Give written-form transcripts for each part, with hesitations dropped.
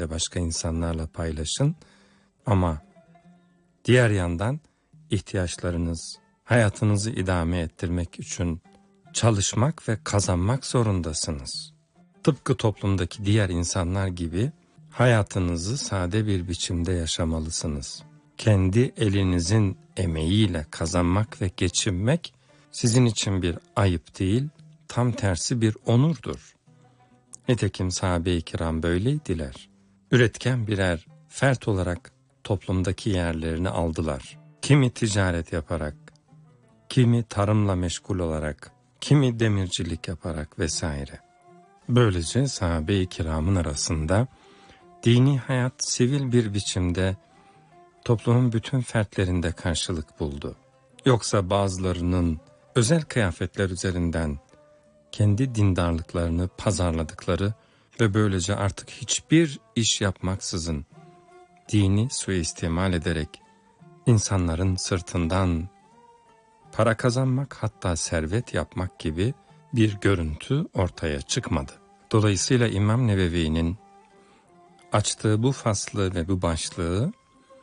de başka insanlarla paylaşın. Ama diğer yandan ihtiyaçlarınız, hayatınızı idame ettirmek için çalışmak ve kazanmak zorundasınız. Tıpkı toplumdaki diğer insanlar gibi hayatınızı sade bir biçimde yaşamalısınız. Kendi elinizin emeğiyle kazanmak ve geçinmek sizin için bir ayıp değil, tam tersi bir onurdur. Nitekim sahabe-i kiram böyleydiler. Üretken birer fert olarak toplumdaki yerlerini aldılar. Kimi ticaret yaparak, kimi tarımla meşgul olarak, kimi demircilik yaparak vesaire. Böylece sahabe-i kiramın arasında dini hayat sivil bir biçimde toplumun bütün fertlerinde karşılık buldu. Yoksa bazılarının özel kıyafetler üzerinden kendi dindarlıklarını pazarladıkları ve böylece artık hiçbir iş yapmaksızın dini suistimal ederek insanların sırtından para kazanmak, hatta servet yapmak gibi bir görüntü ortaya çıkmadı. Dolayısıyla İmam Nevevi'nin açtığı bu faslı ve bu başlığı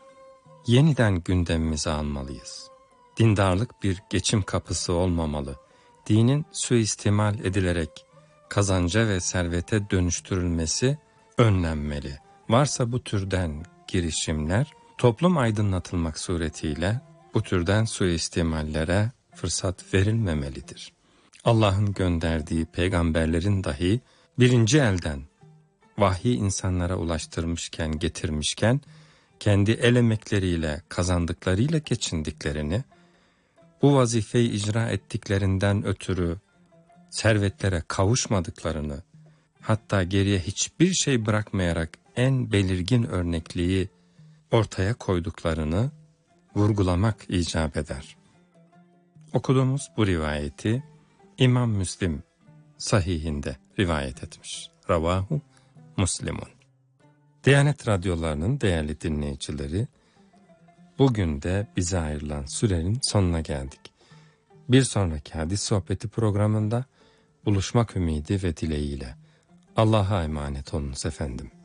yeniden gündemimize almalıyız. Dindarlık bir geçim kapısı olmamalı. Dinin suistimal edilerek kazanca ve servete dönüştürülmesi önlenmeli. Varsa bu türden girişimler, toplum aydınlatılmak suretiyle bu türden suistimallere fırsat verilmemelidir. Allah'ın gönderdiği peygamberlerin dahi birinci elden vahyi insanlara ulaştırmışken, getirmişken, kendi el emekleriyle, kazandıklarıyla geçindiklerini, bu vazifeyi icra ettiklerinden ötürü servetlere kavuşmadıklarını, hatta geriye hiçbir şey bırakmayarak en belirgin örnekliği ortaya koyduklarını vurgulamak icap eder. Okuduğumuz bu rivayeti İmam Müslim sahihinde rivayet etmiş. Ravahu Muslimun. Diyanet radyolarının değerli dinleyicileri, bugün de bize ayrılan sürenin sonuna geldik. Bir sonraki hadis sohbeti programında buluşmak ümidi ve dileğiyle Allah'a emanet olunuz efendim.